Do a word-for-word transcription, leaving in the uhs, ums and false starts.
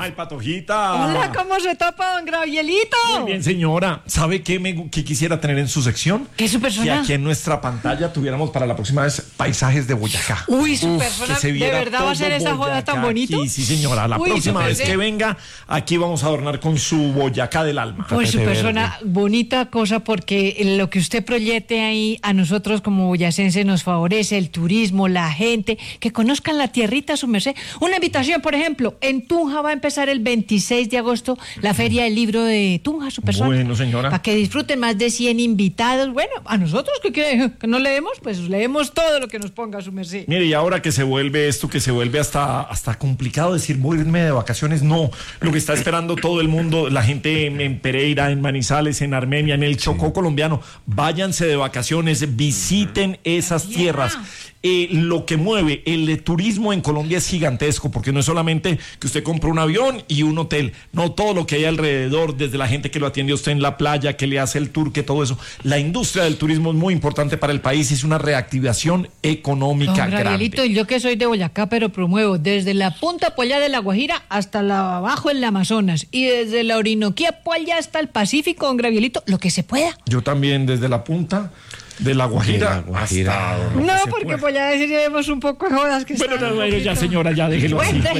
Ay, Patojita. Hola, ¿cómo se tapa, don Gravielito? Muy bien, señora. ¿Sabe qué, me, qué quisiera tener en su sección? ¿Qué es su persona? Que aquí en nuestra pantalla tuviéramos para la próxima vez paisajes de Boyacá. Uy, su Uf, persona, que se ¿de viera verdad va a ser todo esa joda tan Boyacá bonito? aquí. Sí, señora. La Uy, próxima su vez perse- que venga, aquí vamos a adornar con su Boyacá del alma. Pues su Tapete persona, verde. bonita cosa, porque lo que usted proyecte ahí a nosotros como boyacenses nos favorece, el turismo, la gente, que conozcan la tierrita, su merced. Una invitación, por ejemplo, en Tunja va a empezar el veintiséis de agosto la Feria del Libro de Tunja, su persona. Bueno, señora. Para que disfruten más de cien invitados. Bueno, a nosotros que, que, que no leemos, pues leemos todo lo que nos ponga su merced. Mire, y ahora que se vuelve esto, que se vuelve hasta, hasta complicado decir, voy a irme de vacaciones, no. Lo que está esperando todo el mundo, la gente en, en Pereira, en Manizales, en Armenia, en el Chocó colombiano, váyanse de vacaciones, visiten esas tierras. Eh, lo que mueve el eh, turismo en Colombia es gigantesco, porque no es solamente que usted compra un avión y un hotel, no, todo lo que hay alrededor, desde la gente que lo atiende a usted en la playa, que le hace el tour, que todo eso. La industria del turismo es muy importante para el país y es una reactivación económica Don Gabrielito, grande. y yo que soy de Boyacá, pero promuevo desde la punta por allá de la Guajira hasta la abajo en el Amazonas, y desde la Orinoquía por allá hasta el Pacífico, don Gabrielito, lo que se pueda. Yo también desde la punta de la Guajira, De la Guajira. hasta lo que No, se porque pueda. por allá deciremos un poco de jodas que Bueno, están no, un bueno, ya poquito- señora, ya déjelo así. Bueno,